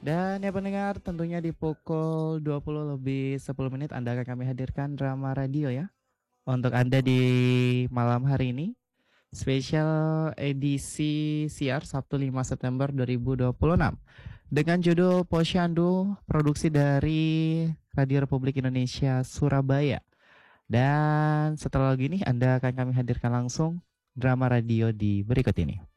Dan ya pendengar, tentunya di pukul 20 lebih 10 menit Anda akan kami hadirkan drama radio ya. Untuk Anda di malam hari ini, spesial edisi siar Sabtu 5 September 2026. Dengan judul Posyandu, produksi dari Radio Republik Indonesia Surabaya. Dan setelah lagi ini Anda akan kami hadirkan langsung drama radio di berikut ini.